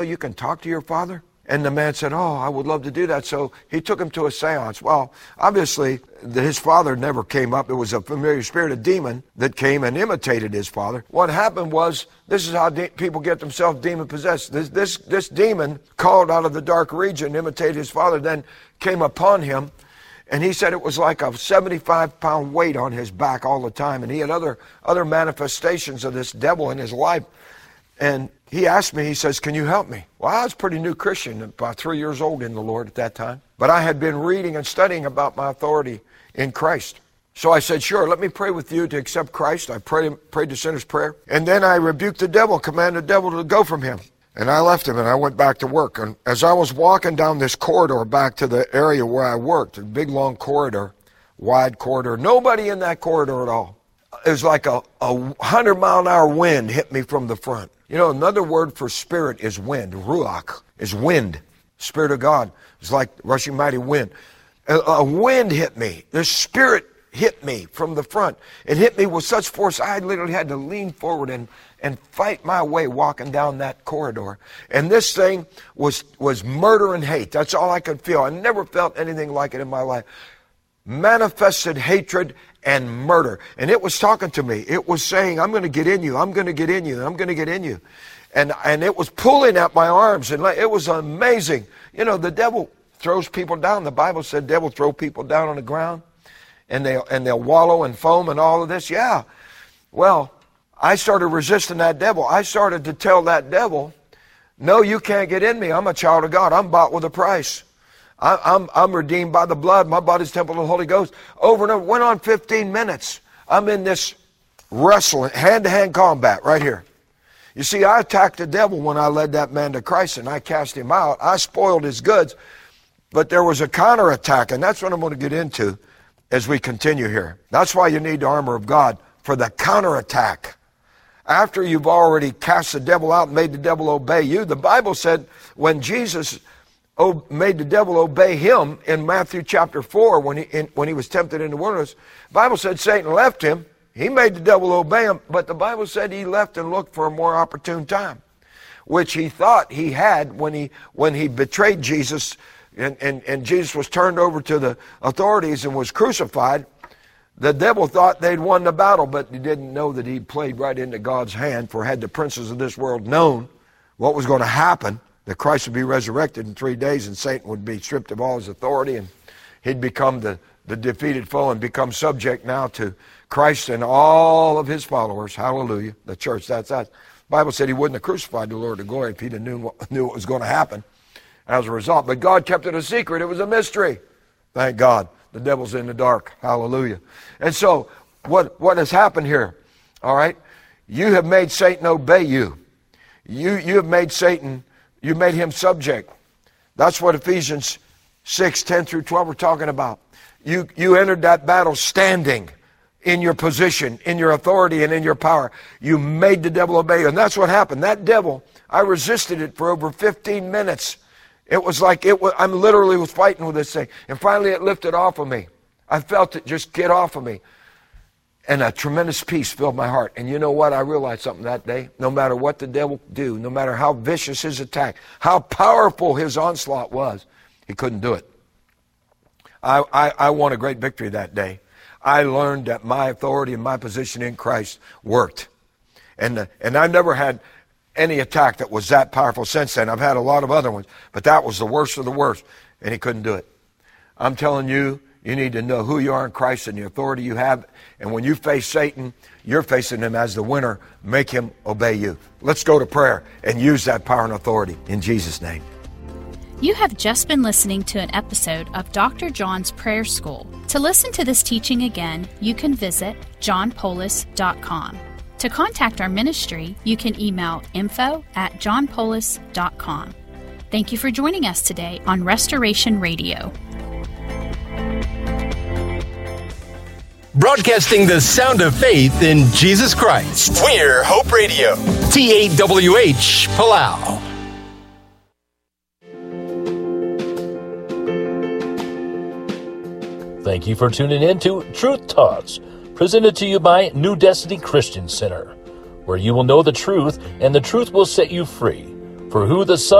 You can talk to your father? And the man said, oh, I would love to do that. So he took him to a seance. Well, obviously, his father never came up. It was a familiar spirit, a demon, that came and imitated his father. What happened was, this is how people get themselves demon-possessed. This demon called out of the dark region, imitated his father, then came upon him. And he said it was like a 75-pound weight on his back all the time. And he had other manifestations of this devil in his life. And he asked me, he says, can you help me? Well, I was a pretty new Christian, about 3 years old in the Lord at that time. But I had been reading and studying about my authority in Christ. So I said, sure, let me pray with you to accept Christ. I prayed the sinner's prayer. And then I rebuked the devil, commanded the devil to go from him. And I left him and I went back to work. And as I was walking down this corridor back to the area where I worked, a big long corridor, wide corridor, nobody in that corridor at all. It was like a 100-mile-an-hour wind hit me from the front. You know, another word for spirit is wind. Ruach is wind. Spirit of God. It's like rushing mighty wind. A wind hit me. The spirit hit me from the front. It hit me with such force, I literally had to lean forward and fight my way walking down that corridor. And this thing was murder and hate. That's all I could feel. I never felt anything like it in my life. Manifested hatred and murder. And it was talking to me. It was saying, I'm going to get in you. I'm going to get in you. I'm going to get in you. And it was pulling at my arms. And it was amazing. You know, the devil throws people down. The Bible said devil throw people down on the ground. And they'll wallow in foam and all of this. Yeah. Well, I started resisting that devil. I started to tell that devil, no, you can't get in me. I'm a child of God. I'm bought with a price. I'm redeemed by the blood. My body's temple of the Holy Ghost. Over and over. Went on 15 minutes. I'm in this wrestling, hand-to-hand combat right here. You see, I attacked the devil when I led that man to Christ and I cast him out. I spoiled his goods. But there was a counterattack, and that's what I'm going to get into as we continue here. That's why you need the armor of God, for the counterattack. After you've already cast the devil out and made the devil obey you, the Bible said when Jesus made the devil obey him in Matthew chapter 4 when he was tempted in the wilderness, the Bible said Satan left him. He made the devil obey him, but the Bible said he left and looked for a more opportune time, which he thought he had when he betrayed Jesus and Jesus was turned over to the authorities and was crucified. The devil thought they'd won the battle, but he didn't know that he played right into God's hand. For had the princes of this world known what was going to happen, that Christ would be resurrected in 3 days and Satan would be stripped of all his authority and he'd become the defeated foe and become subject now to Christ and all of his followers. Hallelujah. The church, that's us. The Bible said he wouldn't have crucified the Lord of glory if he'd have knew what was going to happen as a result. But God kept it a secret. It was a mystery. Thank God. The devil's in the dark. Hallelujah. And so what has happened here? All right. You have made Satan obey you. You have made Satan, you made him subject. That's what Ephesians 6:10 through 12 are talking about. You entered that battle standing in your position, in your authority, and in your power. You made the devil obey you. And that's what happened. That devil, I resisted it for over 15 minutes. It was like I literally was fighting with this thing. And finally it lifted off of me. I felt it just get off of me. And a tremendous peace filled my heart. And you know what? I realized something that day. No matter what the devil do, no matter how vicious his attack, how powerful his onslaught was, he couldn't do it. I won a great victory that day. I learned that my authority and my position in Christ worked. And I've never had any attack that was that powerful since then. I've had a lot of other ones, but that was the worst of the worst, and he couldn't do it. I'm telling you, you need to know who you are in Christ and the authority you have, and when you face Satan, you're facing him as the winner. Make him obey you. Let's go to prayer and use that power and authority in Jesus' name. You have just been listening to an episode of Dr. John's Prayer School. To listen to this teaching again, you can visit johnpolis.com. To contact our ministry, you can email info@johnpolis.com. Thank you for joining us today on Restoration Radio. Broadcasting the sound of faith in Jesus Christ. We're Hope Radio. TAWH, Palau. Thank you for tuning in to Truth Talks, presented to you by New Destiny Christian Center, where you will know the truth and the truth will set you free. For who the Son